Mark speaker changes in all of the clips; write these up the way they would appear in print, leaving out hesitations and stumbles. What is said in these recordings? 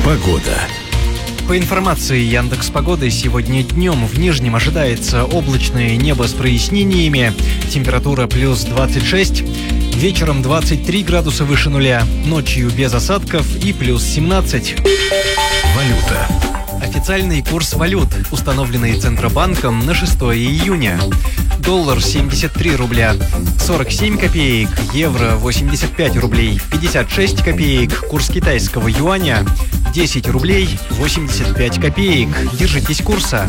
Speaker 1: Погода.
Speaker 2: По информации Яндекс.Погоды, сегодня днем в Нижнем ожидается облачное небо с прояснениями, температура плюс 26, вечером 23 градуса выше нуля, ночью без осадков и плюс 17.
Speaker 1: Валюта.
Speaker 2: Официальный курс валют, установленный Центробанком на 6 июня. Доллар 73 рубля 47 копеек, евро 85 рублей 56 копеек, курс китайского юаня 10 рублей 85 копеек. Держитесь курса.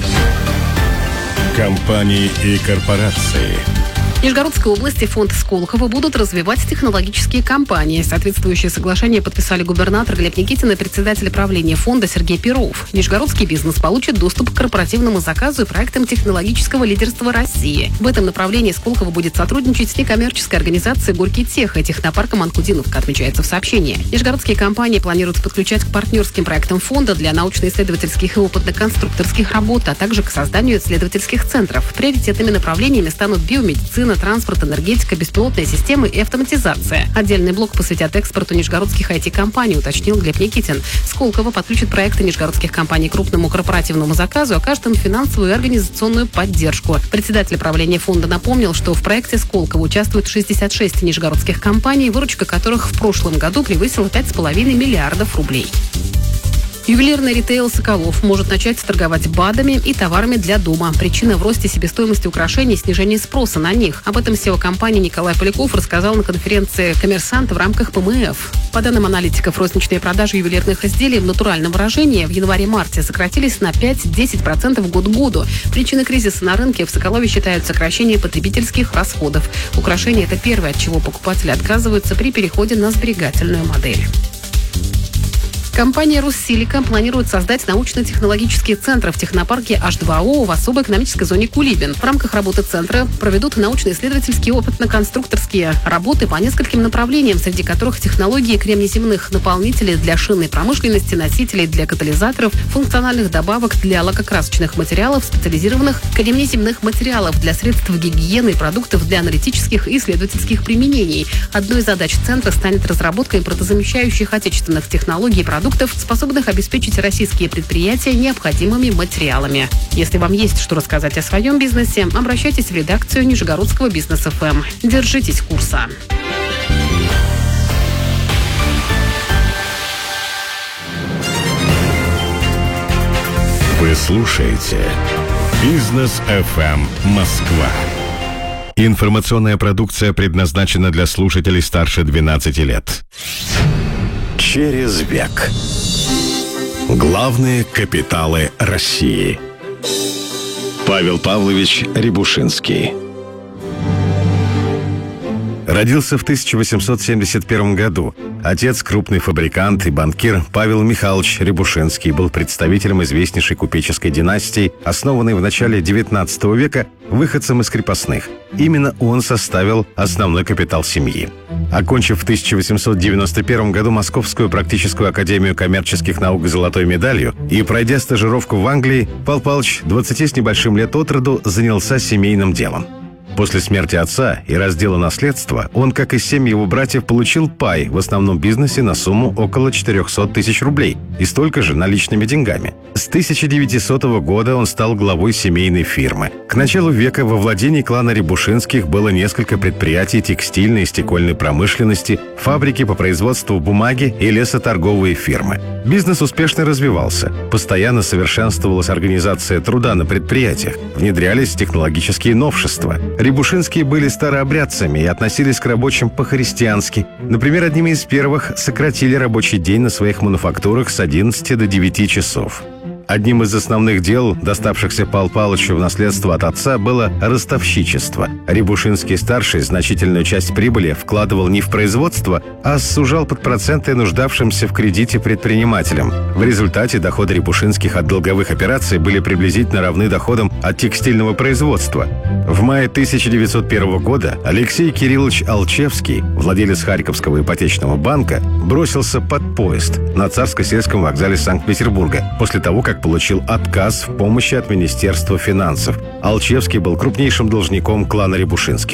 Speaker 1: Компании и корпорации.
Speaker 3: В Нижегородской области фонд Сколково будут развивать технологические компании. Соответствующее соглашение подписали губернатор Глеб Никитин и председатель правления фонда Сергей Перов. Нижегородский бизнес получит доступ к корпоративному заказу и проектам технологического лидерства России. В этом направлении Сколково будет сотрудничать с некоммерческой организацией «Горький Тех» и технопарком «Анкудиновка», отмечается в сообщении. Нижегородские компании планируют подключать к партнерским проектам фонда для научно-исследовательских и опытно-конструкторских работ, а также к созданию исследовательских центров. Приоритетными направлениями станут биомедицина, транспорт, энергетика, беспилотные системы и автоматизация. Отдельный блок посвятят экспорту нижегородских IT-компаний, уточнил Глеб Никитин. Сколково подключит проекты нижегородских компаний к крупному корпоративному заказу, окажет им финансовую и организационную поддержку. Председатель правления фонда напомнил, что в проекте Сколково участвуют 66 нижегородских компаний, выручка которых в прошлом году превысила 5,5 миллиардов рублей. Ювелирный ритейл «Соколов» может начать торговать БАДами и товарами для дома. Причина в росте себестоимости украшений и снижении спроса на них. Об этом SEO компании Николай Поляков рассказал на конференции «Коммерсант» в рамках ПМФ. По данным аналитиков, розничные продажи ювелирных изделий в натуральном выражении в январе-марте сократились на 5-10% год к году. Причиной кризиса на рынке в «Соколове» считают сокращение потребительских расходов. Украшения – это первое, от чего покупатели отказываются при переходе на сберегательную модель. Компания «Руссиликон» планирует создать научно-технологические центры в технопарке H2O в особой экономической зоне Кулибин. В рамках работы центра проведут научно-исследовательские опытно-конструкторские работы по нескольким направлениям, среди которых технологии кремнеземных наполнителей для шинной промышленности, носителей для катализаторов, функциональных добавок для лакокрасочных материалов, специализированных кремнеземных материалов для средств гигиены и продуктов для аналитических и исследовательских применений. Одной из задач центра станет разработка импортозамещающих отечественных технологий и продуктов, способных обеспечить российские предприятия необходимыми материалами. Если вам есть что рассказать о своем бизнесе, обращайтесь в редакцию Нижегородского бизнес ФМ. Держитесь курса.
Speaker 1: Вы слушаете Бизнес ФМ Москва. Информационная продукция предназначена для слушателей старше 12 лет. Через век. Главные капиталы России. Павел Павлович Рябушинский. Родился в 1871 году. Отец, крупный фабрикант и банкир Павел Михайлович Рябушинский, был представителем известнейшей купеческой династии, основанной в начале XIX века выходцем из крепостных. Именно он составил основной капитал семьи. Окончив в 1891 году Московскую практическую академию коммерческих наук золотой медалью и пройдя стажировку в Англии, Павел Павлович 20 с небольшим лет от роду занялся семейным делом. После смерти отца и раздела наследства он, как и 7 его братьев, получил пай в основном бизнесе на сумму около 400 тысяч рублей и столько же наличными деньгами. С 1900 года он стал главой семейной фирмы. К началу века во владении клана Рябушинских было несколько предприятий текстильной и стекольной промышленности, фабрики по производству бумаги и лесоторговые фирмы. Бизнес успешно развивался. Постоянно совершенствовалась организация труда на предприятиях, внедрялись технологические новшества. Рябушинские были старообрядцами и относились к рабочим по-христиански. Например, одними из первых сократили рабочий день на своих мануфактурах с 11 до 9 часов. Одним из основных дел, доставшихся Павлу Павловичу в наследство от отца, было ростовщичество. Рябушинский-старший значительную часть прибыли вкладывал не в производство, а сужал под проценты нуждавшимся в кредите предпринимателям. В результате доходы Рябушинских от долговых операций были приблизительно равны доходам от текстильного производства. В мае 1901 года Алексей Кириллович Алчевский, владелец Харьковского ипотечного банка, бросился под поезд на Царско-сельском вокзале Санкт-Петербурга после того, как получил отказ в помощи от Министерства финансов. Алчевский был крупнейшим должником клана Рябушинских.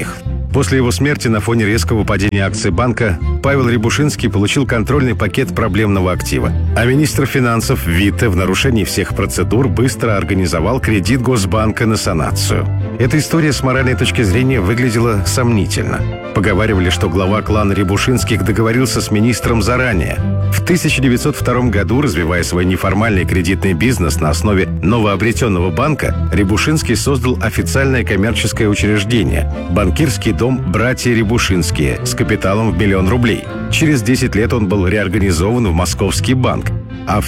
Speaker 1: После его смерти на фоне резкого падения акций банка Павел Рябушинский получил контрольный пакет проблемного актива. А министр финансов Витте в нарушении всех процедур быстро организовал кредит Госбанка на санацию. Эта история с моральной точки зрения выглядела сомнительно. Поговаривали, что глава клана Рябушинских договорился с министром заранее. В 1902 году, развивая свой неформальный кредитный бизнес на основе новообретенного банка, Рябушинский создал официальное коммерческое учреждение – банкирский дом «Братья Рябушинские» с капиталом в 1 000 000 рублей. Через 10 лет он был реорганизован в Московский банк. А в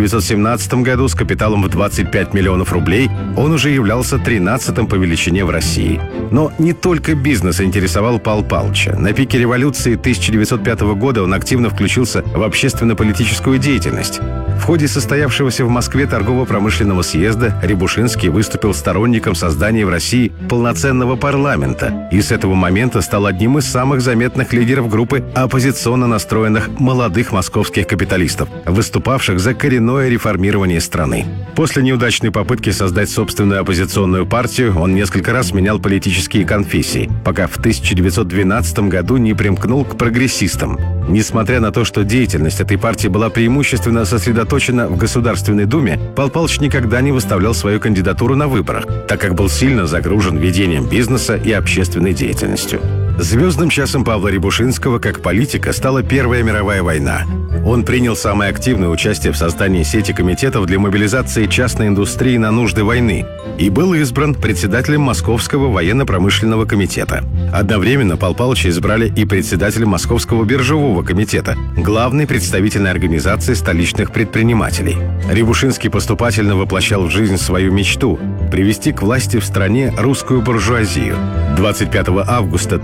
Speaker 1: 1917 году с капиталом в 25 миллионов рублей он уже являлся 13-м по величине в России. Но не только бизнес интересовал Павла Павловича. На пике революции 1905 года он активно включился в общественно-политическую деятельность. В ходе состоявшегося в Москве торгово-промышленного съезда Рябушинский выступил сторонником создания в России полноценного парламента и с этого момента стал одним из самых заметных лидеров группы оппозиционно настроенных молодых московских капиталистов, выступавших за коренное реформирование страны. После неудачной попытки создать собственную оппозиционную партию он несколько раз менял политические конфессии, пока в 1912 году не примкнул к прогрессистам. Несмотря на то, что деятельность этой партии была преимущественно сосредоточена в Государственной Думе, Павел Павлович никогда не выставлял свою кандидатуру на выборах, так как был сильно загружен ведением бизнеса и общественной деятельностью. Звездным часом Павла Рябушинского как политика стала Первая мировая война. Он принял самое активное участие в создании сети комитетов для мобилизации частной индустрии на нужды войны и был избран председателем Московского военно-промышленного комитета. Одновременно Павла Павловича избрали и председателем Московского биржевого комитета, главной представительной организации столичных предпринимателей. Рябушинский поступательно воплощал в жизнь свою мечту – привести к власти в стране русскую буржуазию. 25 августа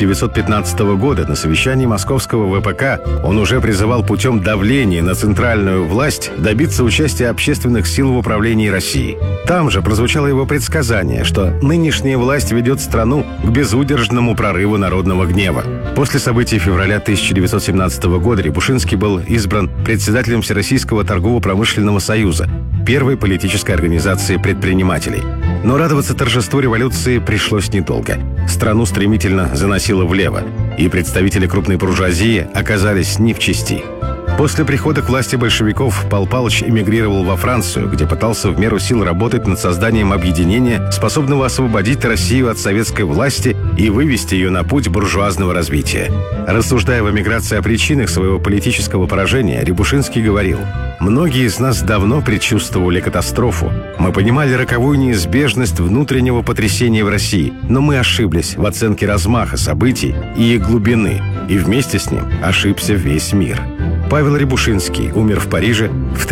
Speaker 1: 1915 года на совещании Московского ВПК он уже призывал путем давления на центральную власть добиться участия общественных сил в управлении Россией. Там же прозвучало его предсказание, что нынешняя власть ведет страну к безудержному прорыву народного гнева. После событий февраля 1917 года Рябушинский был избран председателем Всероссийского торгово-промышленного союза, первой политической организации предпринимателей. Но радоваться торжеству революции пришлось недолго. Страну стремительно заносило влево, и представители крупной буржуазии оказались не в чести. После прихода к власти большевиков Павел Павлович эмигрировал во Францию, где пытался в меру сил работать над созданием объединения, способного освободить Россию от советской власти и вывести ее на путь буржуазного развития. Рассуждая в эмиграции о причинах своего политического поражения, Рябушинский говорил: «Многие из нас давно предчувствовали катастрофу. Мы понимали роковую неизбежность внутреннего потрясения в России, но мы ошиблись в оценке размаха событий и их глубины, и вместе с ним ошибся весь мир». Павел Рябушинский умер в Париже в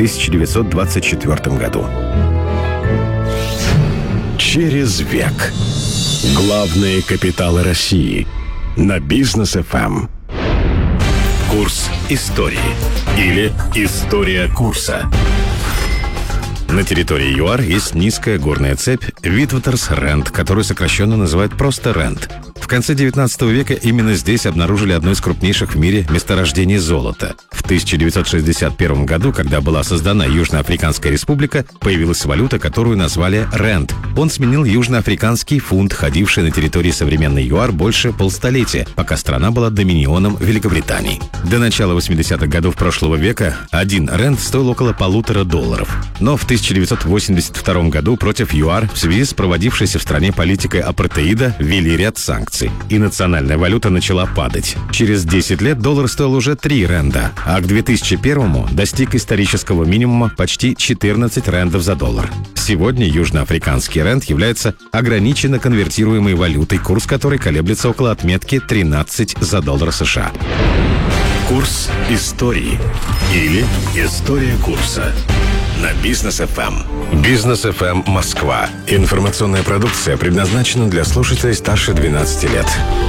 Speaker 1: 1924 году.
Speaker 4: Через век. Главные капиталы России. На Бизнес ФМ. Курс истории. Или история курса.
Speaker 1: На территории ЮАР есть низкая горная цепь Витватерс-Рэнд, которую сокращенно называют просто Рэнд. В конце 19 века именно здесь обнаружили одно из крупнейших в мире месторождений золота. В 1961 году, когда была создана Южноафриканская республика, появилась валюта, которую назвали Рэнд. Он сменил южноафриканский фунт, ходивший на территории современной ЮАР больше полстолетия, пока страна была доминионом Великобритании. До начала 80-х годов прошлого века 1 Рэнд стоил около $1,5. Но в 1982 году против ЮАР в связи с проводившейся в стране политикой апартеида ввели ряд санкций, и национальная валюта начала падать. Через 10 лет доллар стоил уже 3 рэнда, а к 2001-му достиг исторического минимума почти 14 рэндов за доллар. Сегодня южноафриканский рэнд является ограниченно конвертируемой валютой, курс которой колеблется около отметки 13 за доллар США.
Speaker 4: Курс истории. Или история курса. На Бизнес ФМ.
Speaker 1: Бизнес ФМ Москва.
Speaker 4: Информационная продукция предназначена для слушателей старше 12 лет.